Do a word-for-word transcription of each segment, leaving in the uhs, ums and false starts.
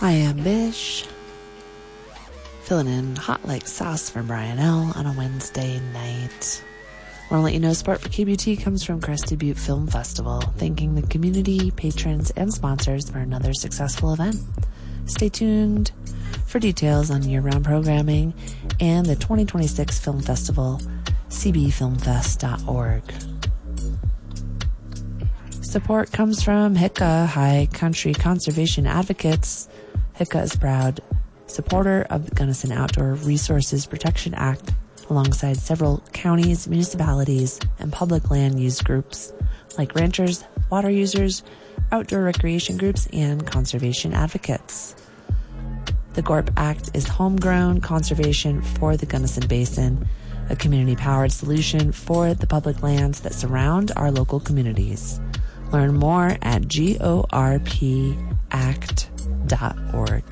I am Bish, filling in hot like sauce for Brian L. on a Wednesday night. I want to let you know support for K B U T comes from Crested Butte Film Festival, thanking the community, patrons, and sponsors for another successful event. Stay tuned for details on year-round programming and the twenty twenty-six Film Festival, c b film fest dot org. Support comes from H I C A, High Country Conservation Advocates. H I C A is proud supporter of the Gunnison Outdoor Resources Protection Act, alongside several counties, municipalities, and public land use groups like ranchers, water users, outdoor recreation groups, and conservation advocates. The GORP Act is homegrown conservation for the Gunnison Basin, a community-powered solution for the public lands that surround our local communities. Learn more at gorp act dot org.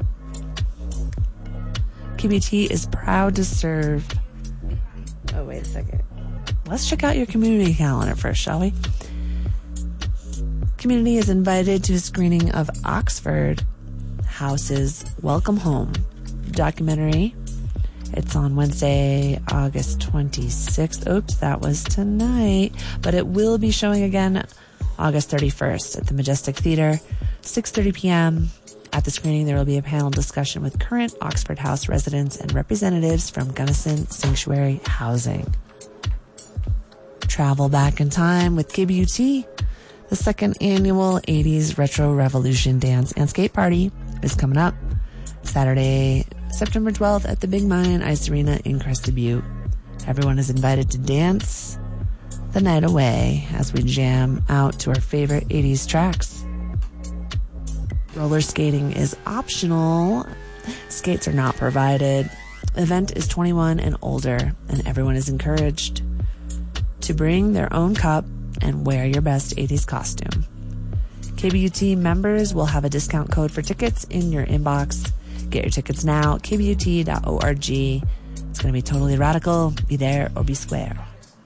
K B U T is proud to serve... Oh, wait a second. Let's check out your community calendar first, shall we? Community is invited to a screening of Oxford House's Welcome Home documentary. It's on Wednesday, August twenty-sixth. Oops, that was tonight. But it will be showing again August thirty-first at the Majestic Theater, six thirty p.m. At the screening, there will be a panel discussion with current Oxford House residents and representatives from Gunnison Sanctuary Housing. Travel back in time with K B U T. The second annual eighties Retro Revolution Dance and Skate Party is coming up Saturday, September twelfth at the Big Mine Ice Arena in Crested Butte. Everyone is invited to dance the night away as we jam out to our favorite eighties tracks. Roller skating is optional. Skates are not provided. The event is twenty-one and older, and everyone is encouraged to bring their own cup and wear your best eighties costume. K B U T members will have a discount code for tickets in your inbox. Get your tickets now, k b u t dot org. It's going to be totally radical. Be there or be square.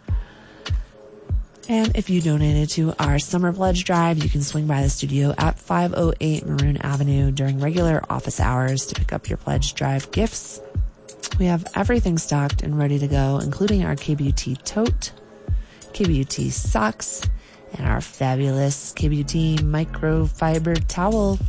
And if you donated to our summer pledge drive, you can swing by the studio at five oh eight Maroon Avenue during regular office hours to pick up your pledge drive gifts. We have everything stocked and ready to go, including our K B U T tote, K B U T socks, and our fabulous K B U T microfiber towel.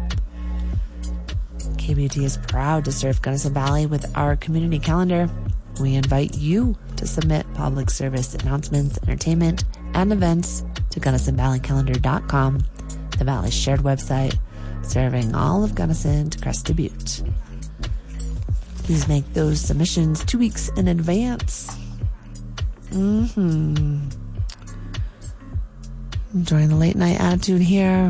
K B U T is proud to serve Gunnison Valley with our community calendar. We invite you to submit public service announcements, entertainment, and events to gunnison valley calendar dot com, the Valley's shared website, serving all of Gunnison to Crested Butte. Please make those submissions two weeks in advance. Mm-hmm. Enjoying the late night attitude here.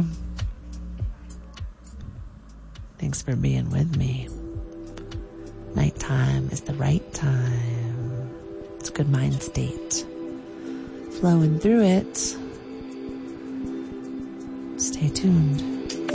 Thanks for being with me. Nighttime is the right time. It's a good mind state. Flowing through it. Stay tuned.